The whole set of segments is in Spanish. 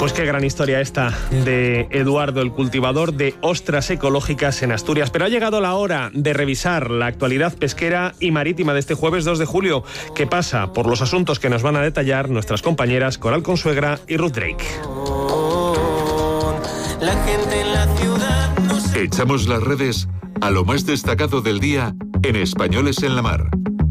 Pues qué gran historia esta de Eduardo, el cultivador de ostras ecológicas en Asturias. Pero ha llegado la hora de revisar la actualidad pesquera y marítima de este jueves 2 de julio, que pasa por los asuntos que nos van a detallar nuestras compañeras Coral Consuegra y Ruth Drake. La gente en la ciudad no se... Echamos las redes a lo más destacado del día en Españoles en la Mar.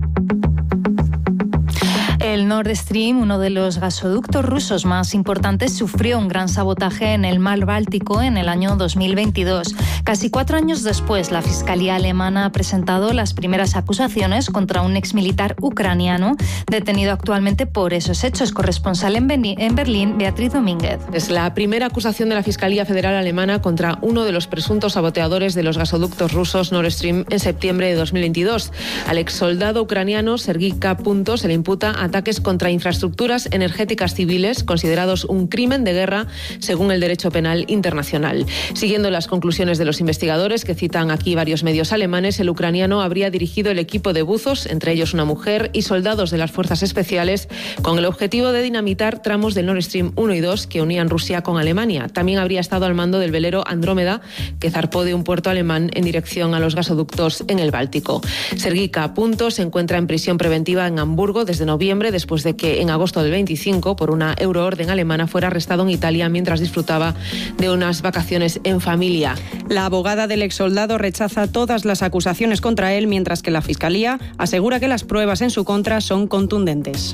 El Nord Stream, uno de los gasoductos rusos más importantes, sufrió un gran sabotaje en el mar Báltico en el año 2022. Casi 4 años después, la Fiscalía alemana ha presentado las primeras acusaciones contra un exmilitar ucraniano detenido actualmente por esos hechos. Corresponsal en Berlín, Beatriz Domínguez. Es la primera acusación de la Fiscalía Federal Alemana contra uno de los presuntos saboteadores de los gasoductos rusos Nord Stream en septiembre de 2022. Al exsoldado ucraniano Sergei K. se le imputa ataques contra infraestructuras energéticas civiles, considerados un crimen de guerra según el derecho penal internacional. Siguiendo las conclusiones de los investigadores, que citan aquí varios medios alemanes, el ucraniano habría dirigido el equipo de buzos, entre ellos una mujer, y soldados de las fuerzas especiales, con el objetivo de dinamitar tramos del Nord Stream 1 y 2 que unían Rusia con Alemania. También habría estado al mando del velero Andrómeda, que zarpó de un puerto alemán en dirección a los gasoductos en el Báltico. Sergei K. se encuentra en prisión preventiva en Hamburgo desde noviembre, después de que en agosto del 25, por una euroorden alemana, fuera arrestado en Italia mientras disfrutaba de unas vacaciones en familia. La abogada del exsoldado rechaza todas las acusaciones contra él, mientras que la Fiscalía asegura que las pruebas en su contra son contundentes.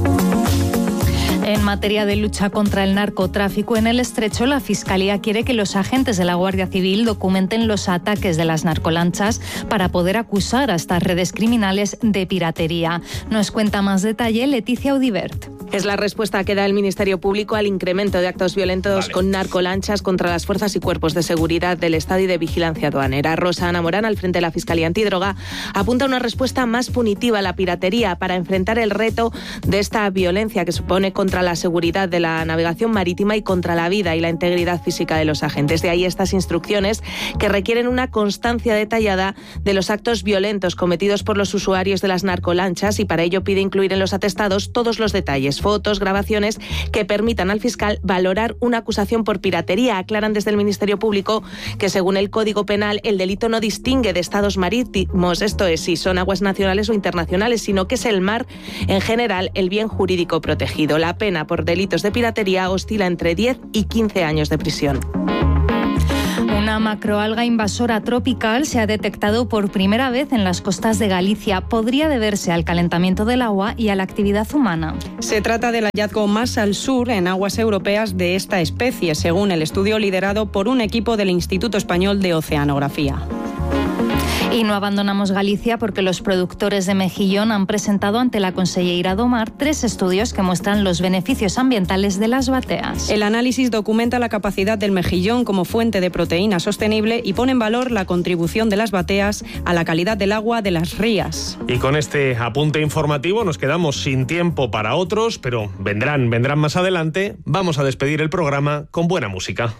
En materia de lucha contra el narcotráfico en el Estrecho, la Fiscalía quiere que los agentes de la Guardia Civil documenten los ataques de las narcolanchas para poder acusar a estas redes criminales de piratería. Nos cuenta más detalle Leticia Audibert. Es la respuesta que da el Ministerio Público al incremento de actos violentos con narcolanchas contra las fuerzas y cuerpos de seguridad del Estado y de vigilancia aduanera. Rosa Ana Morán, al frente de la Fiscalía Antidroga, apunta a una respuesta más punitiva a la piratería para enfrentar el reto de esta violencia que supone contra la seguridad de la navegación marítima y contra la vida y la integridad física de los agentes. De ahí estas instrucciones que requieren una constancia detallada de los actos violentos cometidos por los usuarios de las narcolanchas, y para ello pide incluir en los atestados todos los detalles, fotos, grabaciones que permitan al fiscal valorar una acusación por piratería. Aclaran desde el Ministerio Público que según el Código Penal el delito no distingue de estados marítimos, esto es, si son aguas nacionales o internacionales, sino que es el mar en general el bien jurídico protegido. La pena por delitos de piratería oscila entre 10 y 15 años de prisión. Una macroalga invasora tropical se ha detectado por primera vez en las costas de Galicia. Podría deberse al calentamiento del agua y a la actividad humana. Se trata del hallazgo más al sur en aguas europeas de esta especie, según el estudio liderado por un equipo del Instituto Español de Oceanografía. Y no abandonamos Galicia porque los productores de mejillón han presentado ante la Conselleira do Mar 3 estudios que muestran los beneficios ambientales de las bateas. El análisis documenta la capacidad del mejillón como fuente de proteína sostenible y pone en valor la contribución de las bateas a la calidad del agua de las rías. Y con este apunte informativo nos quedamos sin tiempo para otros, pero vendrán más adelante. Vamos a despedir el programa con buena música.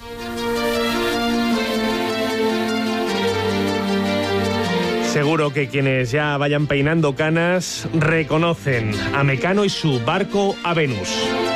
Seguro que quienes ya vayan peinando canas reconocen a Mecano y su barco a Venus.